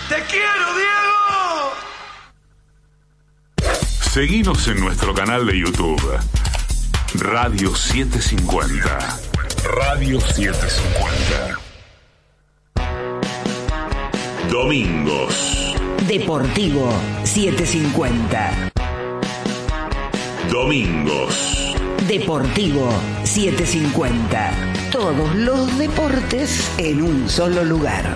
¡Te quiero, Diego! Seguinos en nuestro canal de YouTube. Radio 750. Radio 750. Domingos. Deportivo 750. Domingos. Deportivo 750. Todos los deportes en un solo lugar.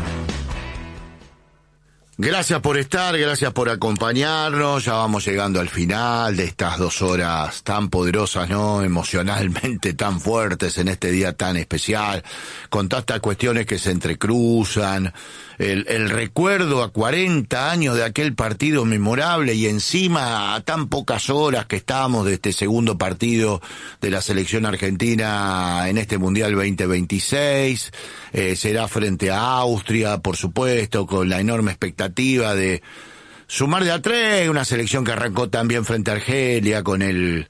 Gracias por estar, gracias por acompañarnos. Ya vamos llegando al final de estas 2 horas tan poderosas, ¿no? Emocionalmente tan fuertes en este día tan especial, con tantas cuestiones que se entrecruzan. El recuerdo a 40 años de aquel partido memorable y encima a tan pocas horas que estamos de este segundo partido de la selección argentina en este Mundial 2026. Será frente a Austria, por supuesto, con la enorme expectativa de sumar de a 3, una selección que arrancó también frente a Argelia con el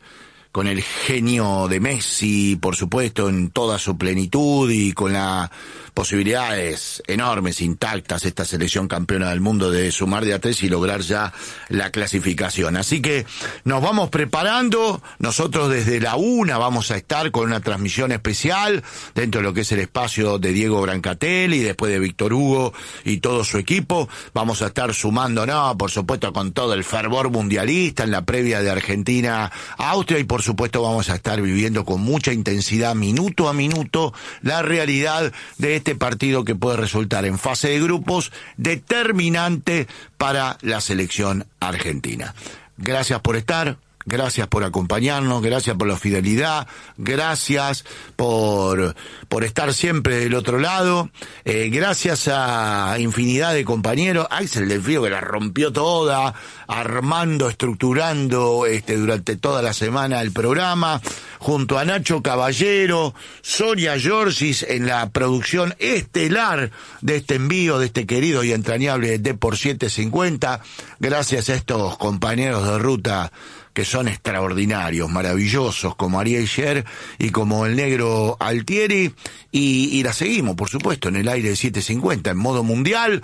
genio de Messi, por supuesto, en toda su plenitud y con las posibilidades enormes, intactas, esta selección campeona del mundo de sumar de a 3 y lograr ya la clasificación. Así que nos vamos preparando, nosotros desde la 1 vamos a estar con una transmisión especial dentro de lo que es el espacio de Diego Brancatelli y después de Víctor Hugo y todo su equipo. Vamos a estar sumándonos, por supuesto, con todo el fervor mundialista en la previa de Argentina a Austria y por supuesto vamos a estar viviendo con mucha intensidad, minuto a minuto, la realidad de este partido que puede resultar en fase de grupos determinante para la selección argentina. Gracias por estar, gracias por acompañarnos, gracias por la fidelidad, gracias por estar siempre del otro lado, gracias a infinidad de compañeros, Axel del Frío que la rompió toda, armando, estructurando durante toda la semana el programa, junto a Nacho Caballero, Sonia Giorgis en la producción estelar de este envío, de este querido y entrañable Depor 750, gracias a estos compañeros de ruta que son extraordinarios, maravillosos, como Ariel Sher y como el negro Altieri, y la seguimos, por supuesto, en el aire de 750, en modo mundial,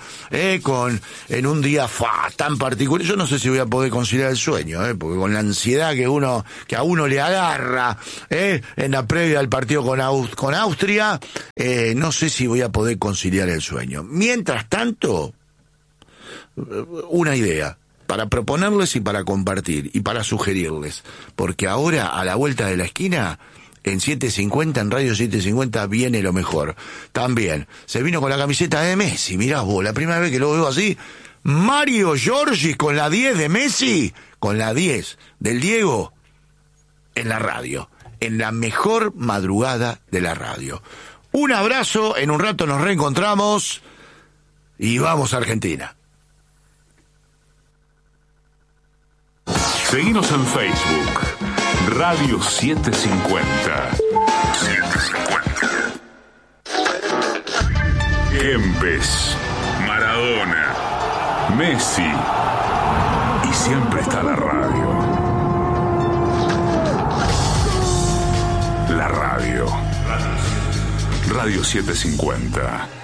en un día tan particular. Yo no sé si voy a poder conciliar el sueño, porque con la ansiedad que a uno le agarra, en la previa del partido con Austria, no sé si voy a poder conciliar el sueño. Mientras tanto, una idea para proponerles y para compartir y para sugerirles, porque ahora a la vuelta de la esquina en 750, en Radio 750 viene lo mejor. También se vino con la camiseta de Messi, mirá vos, la primera vez que lo veo así, Mario Giorgis con la 10 de Messi, con la 10 del Diego en la radio, en la mejor madrugada de la radio. Un abrazo, en un rato nos reencontramos y vamos a Argentina. Seguinos en Facebook, Radio 750. Kempes, Maradona, Messi, y siempre está la radio. La radio. Radio 750.